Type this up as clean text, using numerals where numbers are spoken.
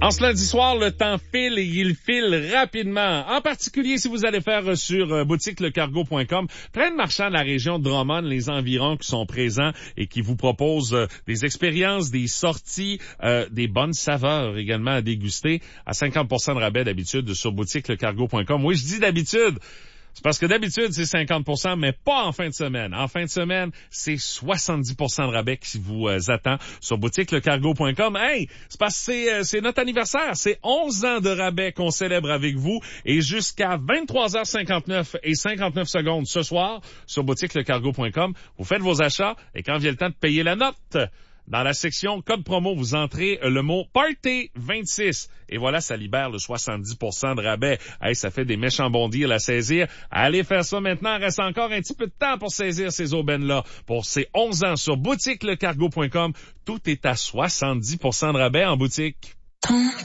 En ce lundi soir, le temps file et il file rapidement. En particulier, si vous allez faire sur boutiquelecargo.com, plein de marchands de la région de Drummond, les environs qui sont présents et qui vous proposent des expériences, des sorties, des bonnes saveurs également à déguster à 50% de rabais d'habitude sur boutiquelecargo.com. Oui, je dis d'habitude. C'est parce que d'habitude, c'est 50%, mais pas en fin de semaine. En fin de semaine, c'est 70% de rabais qui vous attend sur boutiquelecargo.com. Hey, c'est parce que c'est notre anniversaire. C'est 11 ans de rabais qu'on célèbre avec vous et jusqu'à 23h59 et 59 secondes ce soir sur boutiquelecargo.com. Vous faites vos achats et quand vient le temps de payer la note, dans la section code promo, vous entrez le mot Party26. Et voilà, ça libère le 70% de rabais. Hey, ça fait des méchants bons deals à saisir. Allez faire ça maintenant. Il reste encore un petit peu de temps pour saisir ces aubaines-là. Pour ces 11 ans sur boutiquelecargo.com, tout est à 70% de rabais en boutique.